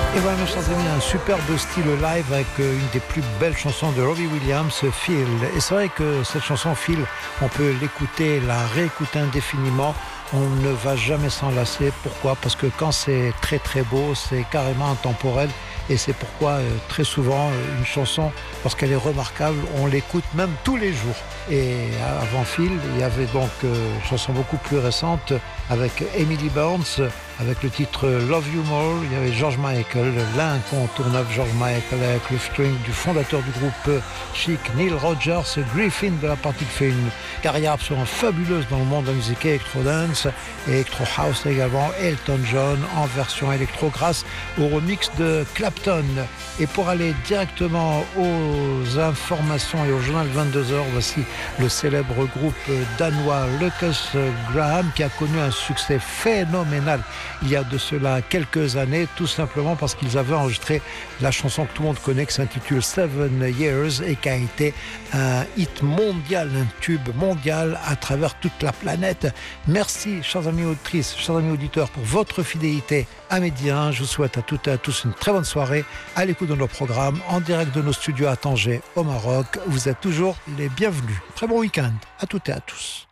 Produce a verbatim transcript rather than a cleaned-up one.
Et voilà mes chers amis, un superbe style live avec une des plus belles chansons de Robbie Williams, Phil. Et c'est vrai que cette chanson Phil, on peut l'écouter, la réécouter indéfiniment. On ne va jamais s'en lasser. Pourquoi ? Parce que quand c'est très très beau, c'est carrément intemporel. Et c'est pourquoi euh, très souvent euh, une chanson, lorsqu'elle est remarquable, on l'écoute même tous les jours. Et avant Phil, il y avait donc euh, une chanson beaucoup plus récente avec Emily Burns, avec le titre Love You More. Il y avait George Michael, l'incontournable George Michael, avec le featuring du fondateur du groupe Chic, Neil Rogers, Griffin de la partie qui fait une carrière absolument fabuleuse dans le monde de la musique électro-dance et électro-house également. Elton John en version électro grâce au remix de Clapton. Et pour aller directement aux informations et au journal vingt-deux heures, voici le célèbre groupe danois Lucas Graham qui a connu un succès phénoménal il y a de cela quelques années, tout simplement parce qu'ils avaient enregistré la chanson que tout le monde connaît qui s'intitule Seven Years et qui a été un hit mondial, un tube mondial à travers toute la planète. Merci chers amis auditrices, chers amis auditeurs pour votre fidélité à Midi un. Je vous souhaite à toutes et à tous une très bonne soirée à l'écoute de nos programmes en direct de nos studios à Tanger au Maroc. Vous êtes toujours les bienvenus. Très bon week-end à toutes et à tous.